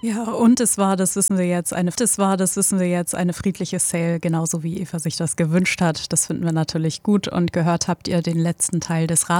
Ja, und es war, das wissen wir jetzt, eine friedliche Sale, genauso wie Eva sich das gewünscht hat. Das finden wir natürlich gut und gehört habt ihr den letzten Teil des